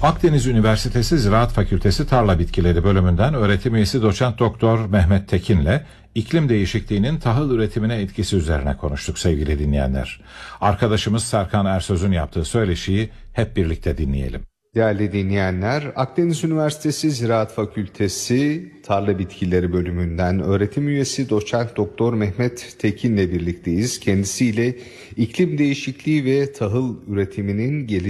Akdeniz Üniversitesi Ziraat Fakültesi Tarla Bitkileri bölümünden öğretim üyesi doçent doktor Mehmet Tekin'le iklim değişikliğinin tahıl üretimine etkisi üzerine konuştuk sevgili dinleyenler. Arkadaşımız Serkan Ersöz'ün yaptığı söyleşiyi hep birlikte dinleyelim. Değerli dinleyenler, Akdeniz Üniversitesi Ziraat Fakültesi Tarla Bitkileri bölümünden öğretim üyesi doçent doktor Mehmet Tekin'le birlikteyiz. Kendisiyle iklim değişikliği ve tahıl üretiminin